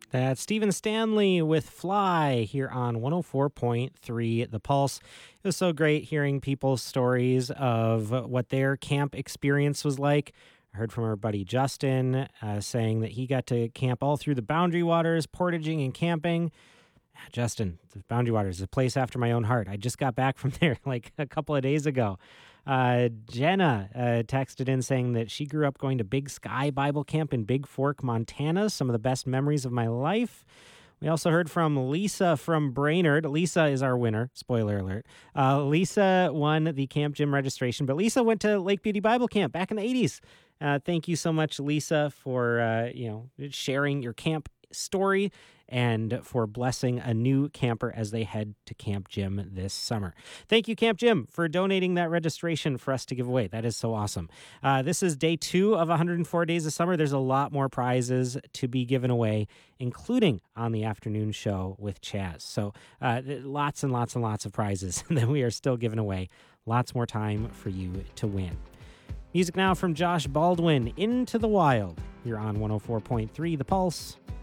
That's Stephen Stanley with Fly here on 104.3 The Pulse. It was so great hearing people's stories of what their camp experience was like. I heard from our buddy Justin saying that he got to camp all through the Boundary Waters, portaging and camping. Justin, the Boundary Waters is a place after my own heart. I just got back from there like a couple of days ago. Jenna texted in saying that she grew up going to Big Sky Bible Camp in Big Fork, Montana. Some of the best memories of my life. We also heard from Lisa from Brainerd. Lisa is our winner. Spoiler alert. Lisa won the Camp Gym registration, but Lisa went to Lake Beauty Bible Camp back in the 80s. Thank you so much, Lisa, for sharing your camp story and for blessing a new camper as they head to Camp Gym this summer. Thank you, Camp Gym, for donating that registration for us to give away. That is so awesome. This is day 2 of 104 Days of Summer. There's a lot more prizes to be given away, including on the afternoon show with Chaz. So lots and lots and lots of prizes that we are still giving away. Lots more time for you to win. Music now from Josh Baldwin, Into the Wild. You're on 104.3 The Pulse.